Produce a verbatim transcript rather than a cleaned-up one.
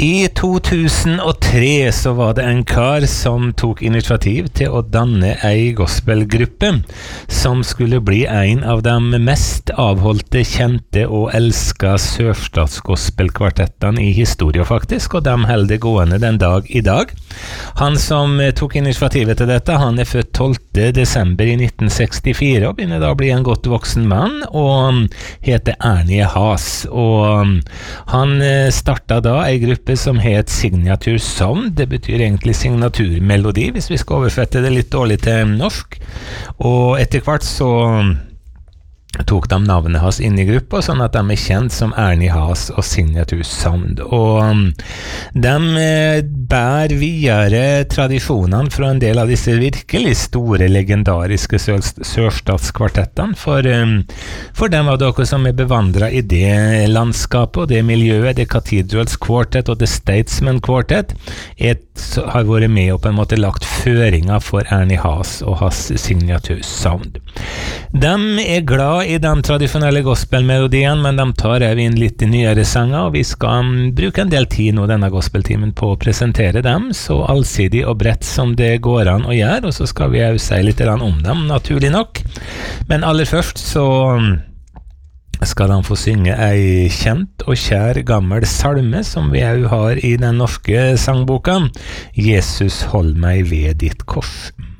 I to tusen og tre så var det en kar som tok initiativ til å danne ei gospelgruppe som skulle bli en av de mest avholdte, kjente og elska sørstatsgospelkvartettene i historien faktisk, og de holder det gående den dag i dag. Han som tok initiativet til dette, han er født tolvte desember i nitten sekstifire og begynner da å bli en godt voksen mann og heter Ernie Haas, og han startet da ei gruppe som het Signature Sound. Det betyr egentlig signaturmelodi, hvis vi skal oversette det litt dårlig til norsk. Og etter hvert så tok de navnet hans inn i gruppa, sånn at de er kjent som Ernie Haas og Signature Sound. Og de bærer videre tradisjonene fra en del av disse virkelig store, legendariske sørstatskvartettene, for, for dem var dere som er bevandret i det landskapet og det miljøet. Det Cathedrals Quartet og The Statesman Quartet et, har vært med og på en måte lagt føringer for Ernie Haas og hans Signature Sound. De er glad i de tradisjonelle gospelmelodiene, men de tar også inn litt nyere sanger, og vi skal bruke en del tid nå denne gospeltimen på å presentere dem, så allsidig og bredt som det går an å gjøre, og så skal vi også si litt om dem, naturlig nok. Men aller først så skal de få synge ei kjent og kjær gammel salme som vi også har i den norske sangboka, Jesus hold meg ved ditt kors.